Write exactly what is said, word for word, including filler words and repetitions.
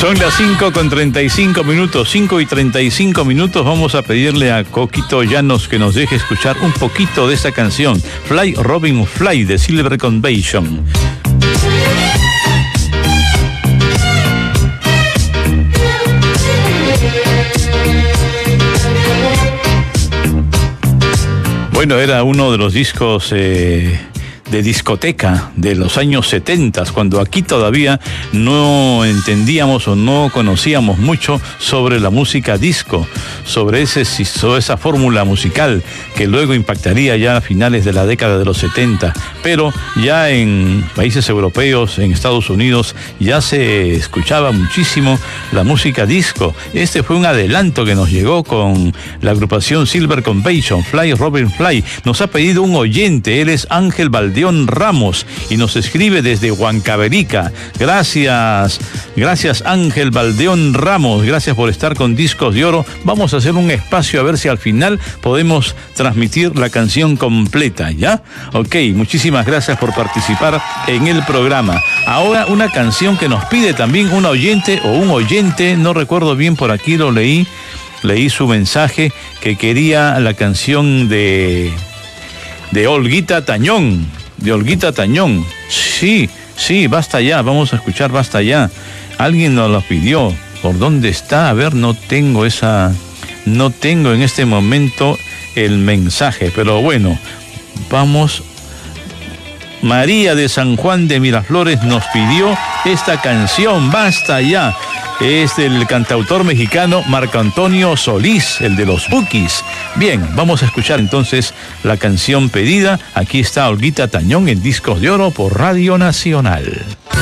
Son las cinco con treinta y cinco minutos, cinco y treinta y cinco minutos. Vamos a pedirle a Coquito Llanos que nos deje escuchar un poquito de esta canción, Fly Robin Fly, de Silver Convention. Bueno, era uno de los discos eh, de discoteca de los años setenta, cuando aquí todavía no entendíamos o no conocíamos mucho sobre la música disco, sobre, ese, sobre esa fórmula musical que luego impactaría ya a finales de la década de los setenta. Pero ya en países europeos, en Estados Unidos, ya se escuchaba muchísimo la música disco. Este fue un adelanto que nos llegó con la agrupación Silver Convention, Fly Robin Fly. Nos ha pedido un oyente, él es Ángel Valdeón Ramos y nos escribe desde Huancavelica. Gracias, gracias Ángel Valdeón Ramos, gracias por estar con Discos de Oro. Vamos a hacer un espacio a ver si al final podemos transmitir la canción completa, ¿ya? Ok, muchísimas gracias por participar en el programa. Ahora una canción que nos pide también un oyente o un oyente, no recuerdo bien, por aquí lo leí, leí su mensaje, que quería la canción de, de Olguita Tañón, de Olguita Tañón. Sí, sí, Basta Ya, vamos a escuchar Basta Ya. Alguien nos lo pidió. ¿Por dónde está? A ver, no tengo esa, no tengo en este momento el mensaje, pero bueno, vamos. María de San Juan de Miraflores nos pidió esta canción, Basta Ya. Es del cantautor mexicano Marco Antonio Solís, el de los Bukis. Bien, vamos a escuchar entonces la canción pedida. Aquí está Olguita Tañón en Discos de Oro por Radio Nacional.